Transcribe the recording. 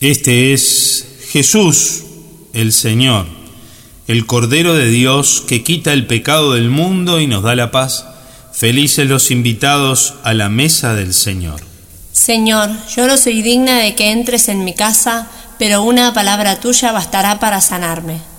Este es Jesús, el Señor, el Cordero de Dios que quita el pecado del mundo y nos da la paz. Felices los invitados a la mesa del Señor. Señor, yo no soy digna de que entres en mi casa, pero una palabra tuya bastará para sanarme.